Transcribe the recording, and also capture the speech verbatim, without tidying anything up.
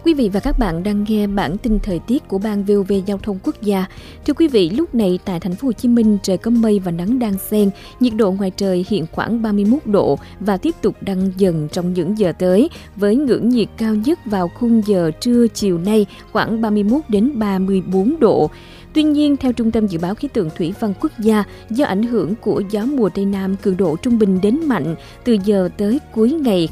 Quý vị và các bạn đang nghe bản tin thời tiết của Ban vê o vê Giao thông Quốc gia. Thưa quý vị, lúc này tại thành phố Hồ Chí Minh trời có mây và nắng đan xen, nhiệt độ ngoài trời hiện khoảng ba mươi mốt độ và tiếp tục tăng dần trong những giờ tới, với ngưỡng nhiệt cao nhất vào khung giờ trưa chiều nay khoảng ba mươi mốt đến ba mươi bốn độ. Tuy nhiên, theo Trung tâm Dự báo Khí tượng Thủy văn Quốc gia, do ảnh hưởng của gió mùa Tây Nam cường độ trung bình đến mạnh, từ giờ tới cuối ngày